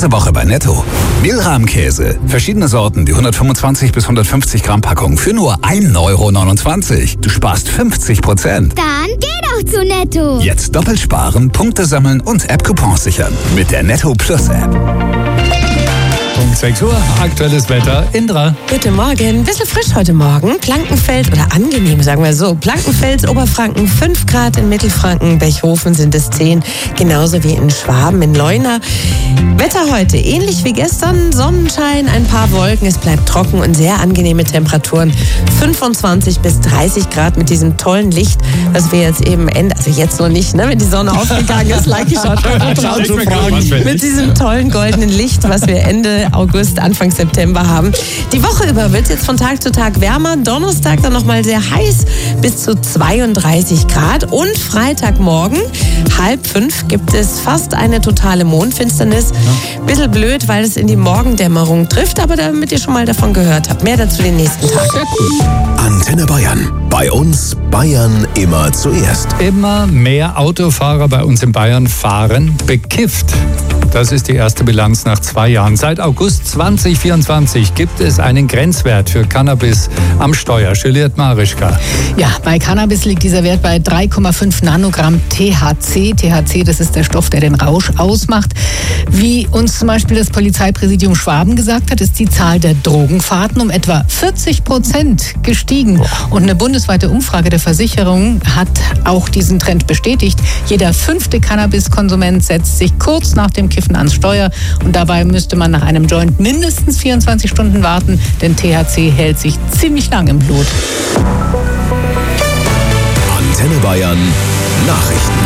Diese Woche bei Netto. Mehlrahmkäse. Verschiedene Sorten, die 125 bis 150 Gramm Packung für nur 1,29 €. Du sparst 50%. Dann geh doch zu Netto. Jetzt doppelt sparen, Punkte sammeln und App-Coupons sichern. Mit der Netto Plus App. Punkt 6 Uhr, aktuelles Wetter. Indra. Guten Morgen. Bisschen frisch heute Morgen. Blankenfeld, oder angenehm, sagen wir so. Blankenfeld, Oberfranken 5 Grad, in Mittelfranken, Bechhofen sind es 10. Genauso wie in Schwaben, in Leuna. Wetter heute ähnlich wie gestern. Sonnenschein, ein paar Wolken. Es bleibt trocken und sehr angenehme Temperaturen. 25 bis 30 Grad mit diesem tollen Licht, was wir jetzt eben also jetzt noch nicht, ne, wenn die Sonne aufgegangen ist, Lucky Shot. Mit diesem tollen goldenen Licht, was wir Ende August, Anfang September haben. Die Woche über wird es jetzt von Tag zu Tag wärmer. Donnerstag dann nochmal sehr heiß, bis zu 32 Grad. Und Freitagmorgen, 4:30, gibt es fast eine totale Mondfinsternis. Bisschen blöd, weil es in die Morgendämmerung trifft, aber damit ihr schon mal davon gehört habt. Mehr dazu den nächsten Tag. Sehr cool. Antenne Bayern. Bei uns Bayern immer zuerst. Immer mehr Autofahrer bei uns in Bayern fahren bekifft. Das ist die erste Bilanz nach 2 Jahren. Seit August 2024 gibt es einen Grenzwert für Cannabis am Steuer. Juliette Marischka. Ja, bei Cannabis liegt dieser Wert bei 3,5 Nanogramm THC. THC, das ist der Stoff, der den Rausch ausmacht. Wie uns zum Beispiel das Polizeipräsidium Schwaben gesagt hat, ist die Zahl der Drogenfahrten um etwa 40% gestiegen. Und eine bundesweite Umfrage der Versicherung hat auch diesen Trend bestätigt. Jeder 5. Cannabiskonsument setzt sich kurz nach dem Kiffen ans Steuer und dabei müsste man nach einem Joint mindestens 24 Stunden warten, denn THC hält sich ziemlich lang im Blut. Antenne Bayern Nachrichten.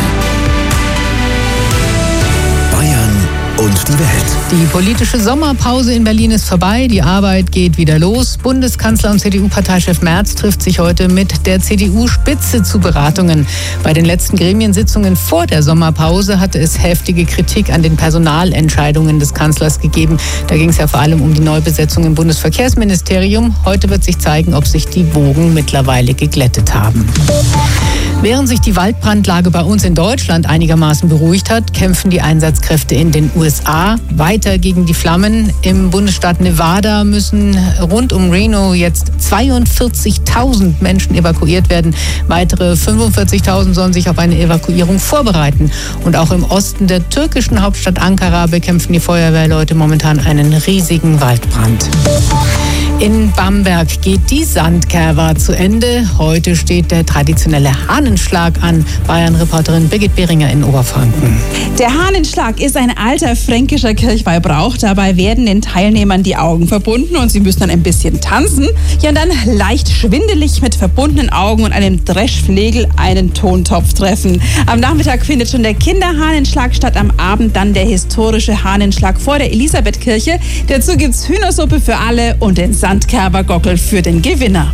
Bayern und die Welt. Die politische Sommerpause in Berlin ist vorbei, die Arbeit geht wieder los. Bundeskanzler und CDU-Parteichef Merz trifft sich heute mit der CDU-Spitze zu Beratungen. Bei den letzten Gremiensitzungen vor der Sommerpause hatte es heftige Kritik an den Personalentscheidungen des Kanzlers gegeben. Da ging es ja vor allem um die Neubesetzung im Bundesverkehrsministerium. Heute wird sich zeigen, ob sich die Wogen mittlerweile geglättet haben. Während sich die Waldbrandlage bei uns in Deutschland einigermaßen beruhigt hat, kämpfen die Einsatzkräfte in den USA weiter gegen die Flammen. Im Bundesstaat Nevada müssen rund um Reno jetzt 42.000 Menschen evakuiert werden. Weitere 45.000 sollen sich auf eine Evakuierung vorbereiten. Und auch im Osten der türkischen Hauptstadt Ankara bekämpfen die Feuerwehrleute momentan einen riesigen Waldbrand. In Bamberg geht die Sandkerwa zu Ende. Heute steht der traditionelle Hahnenschlag an. Bayern-Reporterin Birgit Behringer in Oberfranken. Der Hahnenschlag ist ein alter fränkischer Kirchweihbrauch. Dabei werden den Teilnehmern die Augen verbunden und sie müssen dann ein bisschen tanzen. Ja, und dann leicht schwindelig mit verbundenen Augen und einem Dreschflegel einen Tontopf treffen. Am Nachmittag findet schon der Kinderhahnenschlag statt, am Abend dann der historische Hahnenschlag vor der Elisabethkirche. Dazu gibt's Hühnersuppe für alle und den Sandkerwa-Gockel für den Gewinner.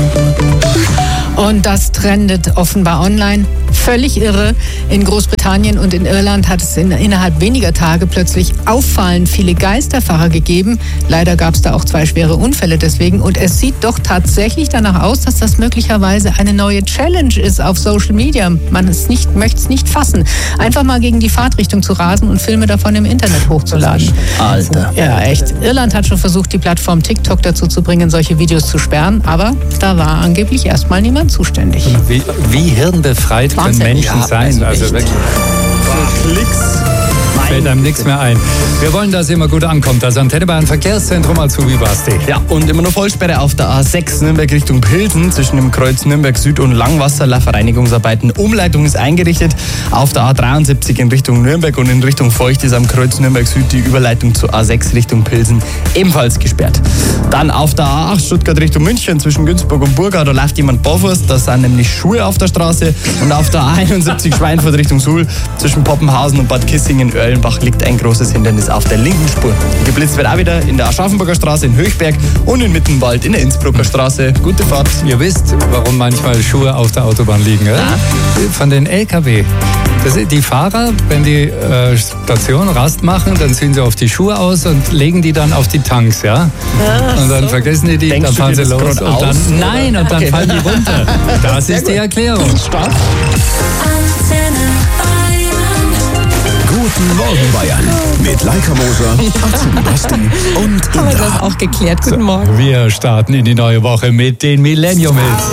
Und das trendet offenbar online. Völlig irre. In Großbritannien und in Irland hat es innerhalb weniger Tage plötzlich auffallend viele Geisterfahrer gegeben. Leider gab es da auch 2 schwere Unfälle deswegen. Und es sieht doch tatsächlich danach aus, dass das möglicherweise eine neue Challenge ist auf Social Media. Man möchte es nicht fassen. Einfach mal gegen die Fahrtrichtung zu rasen und Filme davon im Internet hochzuladen. Alter. Ja, echt. Irland hat schon versucht, die Plattform TikTok dazu zu bringen, solche Videos zu sperren. Aber da war angeblich erstmal niemand zuständig. Wie hirnbefreit können Menschen sein? Also wirklich. Klicks. Fällt einem nichts mehr ein. Wir wollen, dass immer gut ankommt. Das Antenne Bayern Verkehrszentrum Azubi Basti. Ja, und immer noch Vollsperre auf der A6 Nürnberg Richtung Pilsen zwischen dem Kreuz Nürnberg Süd und Langwasser. Vereinigungsarbeiten. Umleitung ist eingerichtet. Auf der A73 in Richtung Nürnberg und in Richtung Feucht ist am Kreuz Nürnberg Süd die Überleitung zur A6 Richtung Pilsen ebenfalls gesperrt. Dann auf der A8 Stuttgart Richtung München zwischen Günzburg und Burgau. Da läuft jemand barfuß. Da sind nämlich Schuhe auf der Straße. Und auf der A71 Schweinfurt Richtung Suhl zwischen Poppenhausen und Bad Kissingen-Oerlenbach liegt ein großes Hindernis auf der linken Spur. Geblitzt wird auch wieder in der Aschaffenburger Straße in Höchberg und in Mittenwald in der Innsbrucker Straße. Gute Fahrt. Ihr wisst, warum manchmal Schuhe auf der Autobahn liegen, oder? Ja. Von den LKW. Die Fahrer, wenn die Station Rast machen, dann ziehen sie auf die Schuhe aus und legen die dann auf die Tanks, ja? Und dann vergessen die, dann fahren sie los und dann, nein, und dann fallen die runter. Das ist die Erklärung. Gut Guten Morgen Bayern mit Laika Moser, Azubi Basti und Haben wir das Indra. auch geklärt? Guten Morgen. Wir starten in die neue Woche mit den Millennium Hits.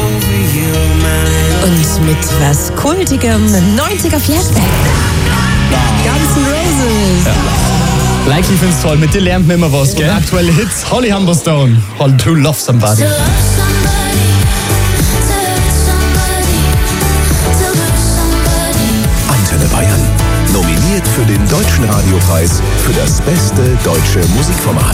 Und mit was Kultigem, 90er Flashback. Guns N' Roses. Like, ich find's toll. Mit dir lernt man immer was, gell? Und aktuelle Hits. Holly Humberstone. Hold to Love Somebody. Antenne Bayern. Nominiert für den Deutschen Radiopreis für das beste deutsche Musikformat.